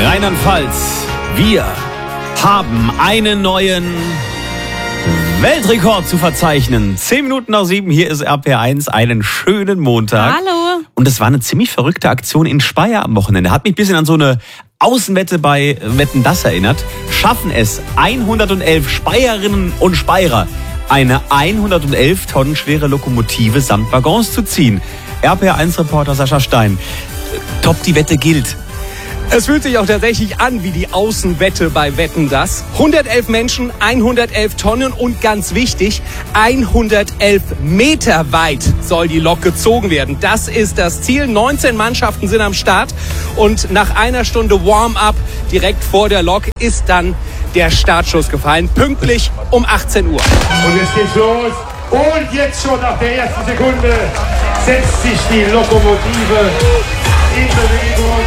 Rheinland-Pfalz, wir haben einen neuen Weltrekord zu verzeichnen. 10 Minuten nach 7, hier ist RPR1, einen schönen Montag. Hallo. Und es war eine ziemlich verrückte Aktion in Speyer am Wochenende. Hat mich ein bisschen an so eine Außenwette bei Wetten, das erinnert. Schaffen es 111 Speyerinnen und Speyer, eine 111 Tonnen schwere Lokomotive samt Waggons zu ziehen. RPR1-Reporter Sascha Stein. Top, die Wette gilt. Es fühlt sich auch tatsächlich an wie die Außenwette bei Wetten, das. 111 Menschen, 111 Tonnen und ganz wichtig, 111 Meter weit soll die Lok gezogen werden. Das ist das Ziel. 19 Mannschaften sind am Start und nach einer Stunde Warm-up direkt vor der Lok ist dann der Startschuss gefallen, pünktlich um 18 Uhr. Und jetzt geht's los. Und jetzt schon nach der ersten Sekunde setzt sich die Lokomotive in Bewegung.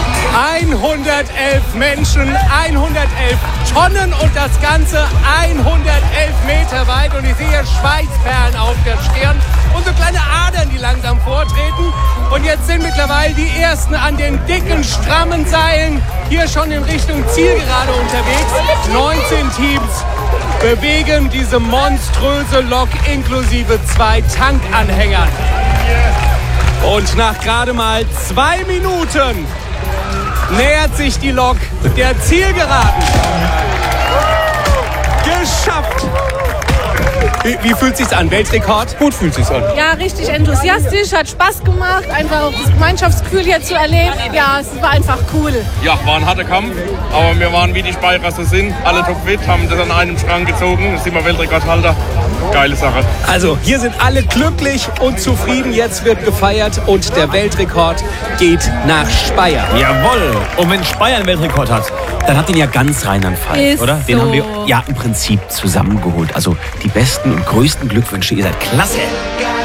111 Menschen, 111 Tonnen und das Ganze 111 Meter weit. Und ich sehe hier Schweißperlen auf der Stirn und so kleine Adern, die langsam vortreten. Und jetzt sind mittlerweile die Ersten an den dicken, strammen Seilen hier schon in Richtung Zielgerade unterwegs. 19 Teams bewegen diese monströse Lok inklusive 2 Tankanhängern. Und nach gerade mal 2 Minuten nähert sich die Lok der Zielgeraden. Geschafft! Wie fühlt sich's an? Weltrekord? Gut fühlt sich's an. Ja, richtig enthusiastisch, hat Spaß gemacht, einfach auch das Gemeinschaftsgefühl hier zu erleben. Ja, es war einfach cool. Ja, war ein harter Kampf, aber wir waren wie die Speyerer so sind, alle topfit, haben das an einem Strang gezogen, jetzt sind wir Weltrekordhalter. Geile Sache. Also, hier sind alle glücklich und zufrieden. Jetzt wird gefeiert und der Weltrekord geht nach Speyer. Jawohl. Und wenn Speyer einen Weltrekord hat, dann hat ihn ja ganz Rheinland-Pfalz, Ist oder? Den so. haben wir ja im Prinzip zusammengeholt. Also die besten und größten Glückwünsche. Ihr seid klasse.